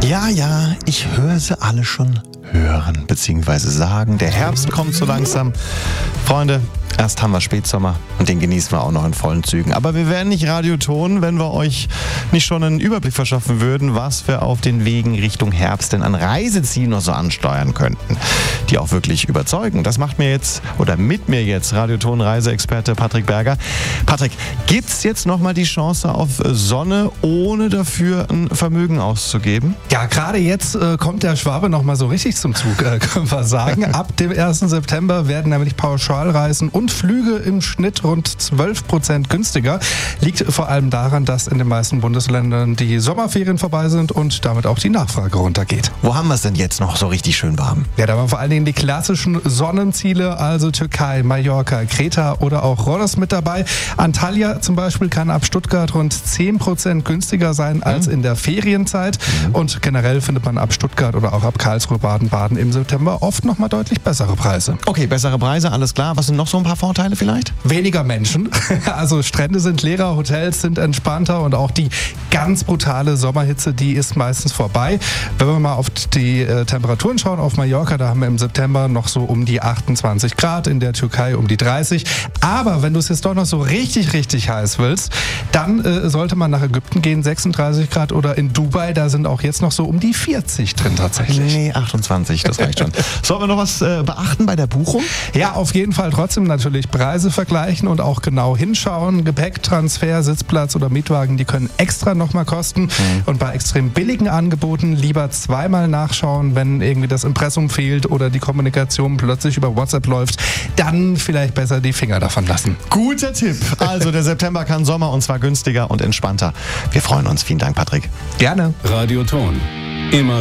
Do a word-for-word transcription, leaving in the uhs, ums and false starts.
Ja, ja, ich höre sie alle schon hören, beziehungsweise sagen, der Herbst kommt so langsam. Freunde, erst haben wir Spätsommer und den genießen wir auch noch in vollen Zügen. Aber wir wären nicht Radioton, wenn wir euch nicht schon einen Überblick verschaffen würden, was wir auf den Wegen Richtung Herbst denn an Reisezielen noch so ansteuern könnten, die auch wirklich überzeugen. Das macht mir jetzt, oder mit mir jetzt, Radioton-Reiseexperte Patrick Berger. Patrick, gibt's jetzt nochmal die Chance auf Sonne, ohne dafür ein Vermögen auszugeben? Ja, gerade jetzt äh, kommt der Schwabe noch mal so richtig zum Zug, äh, können wir sagen. Ab dem ersten September werden nämlich Pauschalreisen und Flüge im Schnitt rund zwölf Prozent günstiger. Liegt vor allem daran, dass in den meisten Bundesländern die Sommerferien vorbei sind und damit auch die Nachfrage runtergeht. Wo haben wir es denn jetzt noch so richtig schön warm? Ja, da waren vor allen Dingen die klassischen Sonnenziele, also Türkei, Mallorca, Kreta oder auch Rhodos mit dabei. Antalya zum Beispiel kann ab Stuttgart rund zehn Prozent günstiger sein als in der Ferienzeit. Mhm. Und generell findet man ab Stuttgart oder auch ab Karlsruhe, Baden-Baden im September oft noch mal deutlich bessere Preise. Okay, bessere Preise, alles klar. Was sind noch so ein paar Vorteile vielleicht? Weniger Menschen. Also Strände sind leerer, Hotels sind entspannter und auch die ganz brutale Sommerhitze, die ist meistens vorbei. Wenn wir mal auf die äh, Temperaturen schauen, auf Mallorca, da haben wir im September noch so um die achtundzwanzig Grad, in der Türkei um die dreißig. Aber wenn du es jetzt doch noch so richtig, richtig heiß willst, dann äh, sollte man nach Ägypten gehen, sechsunddreißig Grad, oder in Dubai, da sind auch jetzt noch so um die vierzig drin tatsächlich. Nee, achtundzwanzig, das reicht schon. Sollen wir noch was äh, beachten bei der Buchung? Ja, auf jeden Fall trotzdem natürlich Preise vergleichen und auch genau hinschauen. Gepäck, Transfer, Sitzplatz oder Mietwagen, die können extra nochmal kosten. Mhm. Und bei extrem billigen Angeboten lieber zweimal nachschauen, wenn irgendwie das Impressum fehlt oder die Kommunikation plötzlich über WhatsApp läuft, dann vielleicht besser die Finger davon lassen. Guter Tipp. Also der September kann Sommer und zwar günstiger und entspannter. Wir freuen uns. Vielen Dank, Patrick. Gerne. Radioton. Immer